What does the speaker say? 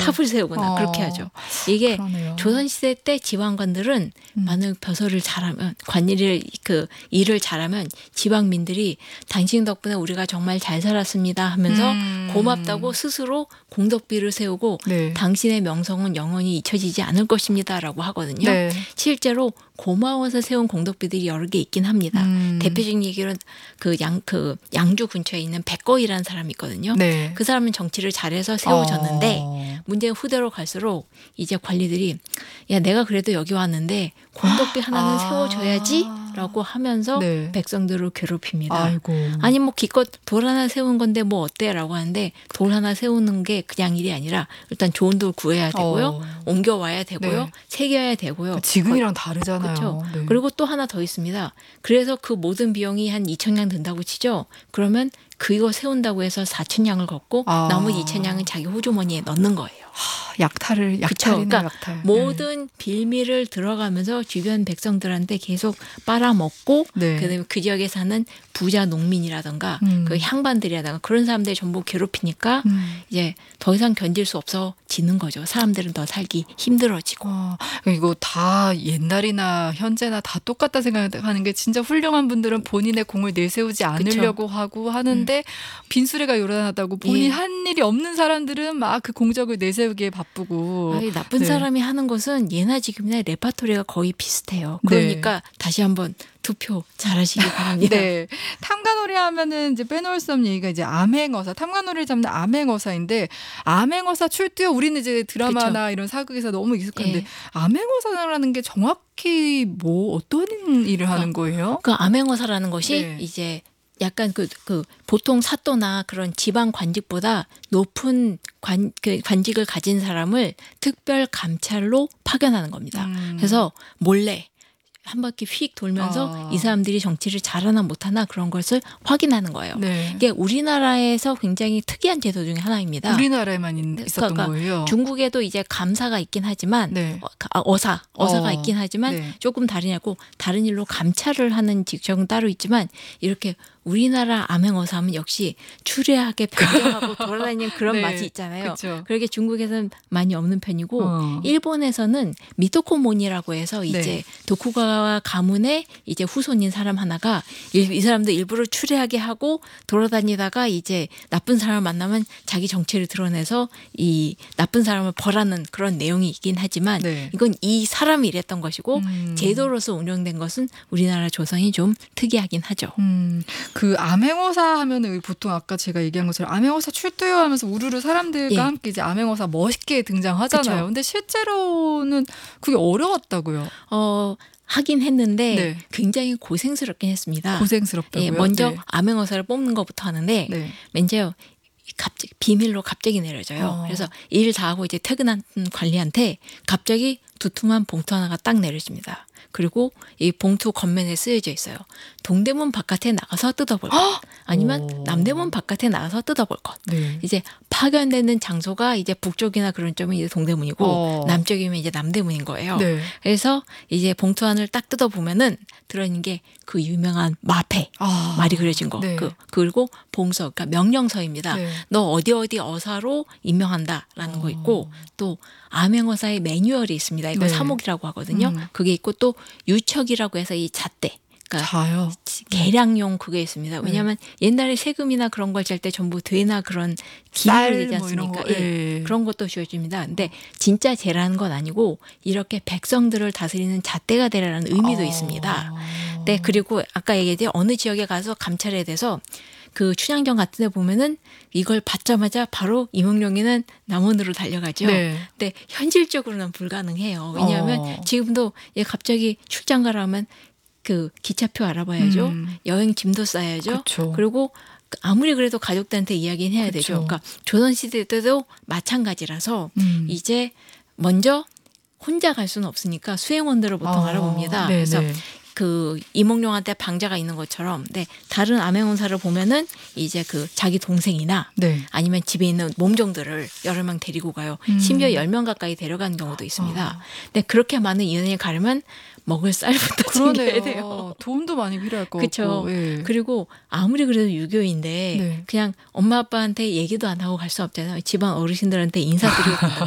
탑을 세우거나 그렇게 하죠. 이게 그러네요. 조선시대 때 지방관들은 많은 벼슬을 잘하면 일을 잘하면 지방민들이 당신 덕분에 우리가 정말 잘 살았습니다 하면서 고맙다고 스스로 공덕비를 세우고 네. 당신의 명성은 영원히 잊혀지지 않을 것입니다라고 하거든요. 네. 실제로 고마워서 세운 공덕비들이 여러 개 있긴 합니다. 대표적인 얘기로는 양주 근처에 있는 백거이라는 사람이 있거든요. 네. 그 사람은 정치를 잘해서 세워졌는데 문제는 후대로 갈수록 이제 관리들이 야 내가 그래도 여기 왔는데 공덕비 하나는 세워줘야지 라고 하면서 네. 백성들을 괴롭힙니다. 아이고. 아니 뭐 기껏 돌 하나 세운 건데 뭐 어때 라고 하는데 돌 하나 세우는 게 그냥 일이 아니라 일단 좋은 돌 구해야 되고요. 옮겨와야 되고요. 네. 새겨야 되고요. 지금이랑 다르잖아요. 그렇죠. 네. 그리고 또 하나 더 있습니다. 그래서 그 모든 비용이 한 2,000냥 든다고 치죠. 그러면 그거 세운다고 해서 4,000냥을 걷고 나머지 2,000냥은 자기 호주머니에 넣는 거예요. 약탈이네. 그러니까 약탈. 모든 빌미를 들어가면서 주변 백성들한테 계속 빨아먹고 네. 그다음에 그 지역에 사는 부자 농민이라든가 그 향반들이라든가 그런 사람들 전부 괴롭히니까 이제 더 이상 견딜 수 없어지는 거죠. 사람들은 더 살기 힘들어지고. 이거 다 옛날이나 현재나 다 똑같다 생각하는 게 진짜 훌륭한 분들은 본인의 공을 내세우지 않으려고 하고 하는데 빈수레가 요란하다고 본인 한 일이 없는 사람들은 막 그 공적을 내세우기에 바쁘고. 나쁜 사람이 하는 것은 예나 지금이나 레파토리가 거의 비슷해요. 그러니까 다시 한번 투표 잘하시기 바랍니다. 네. 탐관오리 하면은 이제 빼놓을 수 없는 얘기가 이제 암행어사, 탐관오리를 잡는 암행어사인데 암행어사 출두요. 우리는 이제 드라마나 그쵸. 이런 사극에서 너무 익숙한데 예. 암행어사라는 게 정확히 뭐 어떤 일을 하는 거예요? 그 암행어사라는 것이 이제 약간 보통 사또나 그런 지방 관직보다 높은 관직을 가진 사람을 특별 감찰로 파견하는 겁니다. 그래서 몰래 한 바퀴 휙 돌면서 이 사람들이 정치를 잘하나 못하나 그런 것을 확인하는 거예요. 네. 이게 우리나라에서 굉장히 특이한 제도 중에 하나입니다. 우리나라에만 있었던 거예요. 중국에도 이제 감사가 있긴 하지만 어사가 있긴 하지만 조금 다르냐고 다른 일로 감찰을 하는 직책은 따로 있지만 이렇게 우리나라 암행어사 하면 역시 추레하게 변경하고 돌아다니는 그런 맛이 있잖아요. 그쵸. 그렇게 중국에서는 많이 없는 편이고 일본에서는 미토코모니라고 해서 이제 도쿠가와 가문의 이제 후손인 사람 하나가 이 사람도 일부러 추레하게 하고 돌아다니다가 이제 나쁜 사람을 만나면 자기 정체를 드러내서 이 나쁜 사람을 벌하는 그런 내용이 있긴 하지만 이건 이 사람이 이랬던 것이고 제도로서 운영된 것은 우리나라 조선이 좀 특이하긴 하죠. 그 암행어사 하면은 보통 아까 제가 얘기한 것처럼 암행어사 출두요 하면서 우르르 사람들과 함께 이제 암행어사 멋있게 등장하잖아요. 그쵸. 근데 실제로는 그게 어려웠다고요. 하긴 했는데 굉장히 고생스럽긴 했습니다. 고생스럽다고요? 먼저 암행어사를 뽑는 것부터 하는데 먼저 갑자기 비밀로 갑자기 내려져요. 그래서 일 다 하고 이제 퇴근한 관리한테 갑자기 두툼한 봉투 하나가 딱 내려집니다. 그리고 이 봉투 겉면에 쓰여져 있어요. 동대문 바깥에 나가서 뜯어볼 것. 아니면 남대문 바깥에 나가서 뜯어볼 것. 이제 파견되는 장소가 이제 북쪽이나 그런 쪽은 이제 동대문이고 남쪽이면 이제 남대문인 거예요. 그래서 이제 봉투 안을 딱 뜯어보면은 들어있는 게 그 유명한 마패 말이 그려진 거. 그리고 봉서, 그러니까 명령서입니다. 너 어디 어사로 임명한다라는 거 있고 또 암행어사의 매뉴얼이 있습니다. 이거 사목이라고 하거든요. 그게 있고 또 유척이라고 해서 이 잣대. 그러니까 계량용 그게 있습니다. 왜냐하면 옛날에 세금이나 그런 걸 짤 때 전부 되나 그런 기밀이 되지 않습니까? 그런 것도 주어집니다. 근데 진짜 재라는 건 아니고 이렇게 백성들을 다스리는 잣대가 되라는 의미도 있습니다. 네, 그리고 아까 얘기했듯이 어느 지역에 가서 감찰에 대해서 그 춘향전 같은 데 보면은 이걸 받자마자 바로 이몽룡이는 남원으로 달려가죠. 근데 현실적으로는 불가능해요. 왜냐하면 지금도 얘 갑자기 출장 가라 하면 그 기차표 알아봐야죠. 여행 짐도 싸야죠. 그리고 아무리 그래도 가족들한테 이야기는 해야 되죠. 그러니까 조선시대 때도 마찬가지라서 이제 먼저 혼자 갈 수는 없으니까 수행원들을 보통 알아봅니다. 그래서 그 이몽룡한테 방자가 있는 것처럼 다른 암행어사를 보면은 이제 그 자기 동생이나 아니면 집에 있는 몸종들을 여러 명 데리고 가요. 심지어 10명 가까이 데려가는 경우도 있습니다. 근데 그렇게 많은 인원이 가려면 먹을 쌀부터 챙겨야 돼요. 돈도 많이 필요할 것 같고. 그리고 아무리 그래도 유교인데 그냥 엄마 아빠한테 얘기도 안 하고 갈 수 없잖아요. 집안 어르신들한테 인사드리고